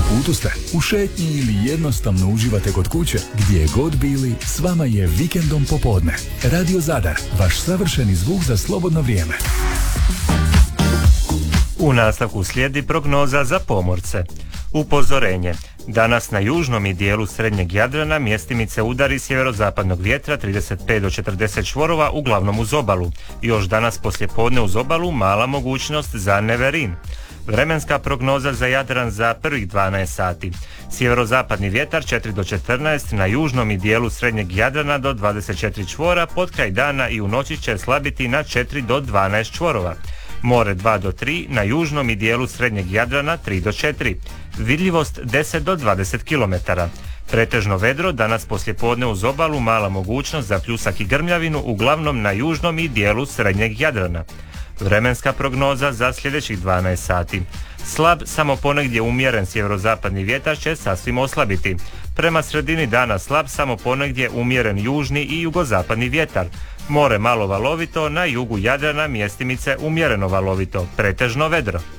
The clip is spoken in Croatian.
putu ste, u šetnji ili jednostavno uživate kod kuće, gdje god bili, s vama je Vikendom popodne. Radio Zadar, vaš savršeni zvuk za slobodno vrijeme. U nastavku slijedi prognoza za pomorce. Upozorenje. Danas na južnom i dijelu srednjeg Jadrana mjestimice udari sjeverozapadnog vjetra 35 do 40 čvorova, uglavnom uz obalu. Još danas poslijepodne uz obalu mala mogućnost za neverin. Vremenska prognoza za Jadran za prvih 12 sati. Sjeverozapadni vjetar 4 do 14, na južnom i dijelu srednjeg Jadrana do 24 čvora, pod kraj dana i u noći će slabiti na 4 do 12 čvorova. More 2 do 3, na južnom i dijelu srednjeg Jadrana 3 do 4. Vidljivost 10 do 20 km. Pretežno vedro, danas poslijepodne uz obalu mala mogućnost za pljusak i grmljavinu, uglavnom na južnom i dijelu srednjeg Jadrana. Vremenska prognoza za sljedećih 12 sati. Slab, samo ponegdje umjeren sjeverozapadni vjetar će sasvim oslabiti. Prema sredini dana slab, samo ponegdje umjeren južni i jugozapadni vjetar. More malo valovito, na jugu Jadrana mjestimice umjereno valovito, pretežno vedro.